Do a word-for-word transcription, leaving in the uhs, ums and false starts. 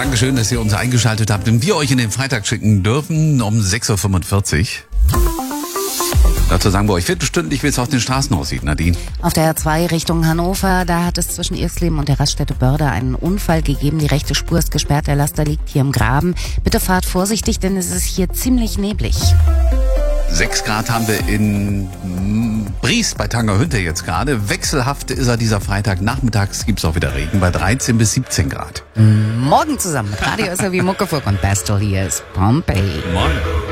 Dankeschön, dass ihr uns eingeschaltet habt und wir euch in den Freitag schicken dürfen um sechs Uhr fünfundvierzig. Dazu sagen wir euch viertelstündlich, wie es auf den Straßen aussieht, Nadine. Auf der A zwei Richtung Hannover, da hat es zwischen Irsleben und der Raststätte Börde einen Unfall gegeben. Die rechte Spur ist gesperrt, der Laster liegt hier im Graben. Bitte fahrt vorsichtig, denn es ist hier ziemlich neblig. Sechs Grad haben wir in Briest bei Tangerhünte jetzt gerade. Wechselhaft ist er dieser Freitag. Nachmittags gibt's auch wieder Regen bei dreizehn bis siebzehn Grad. Morgen zusammen mit Radio S R W Muckefuck und Bastille, hier ist Pompeii. Morgen.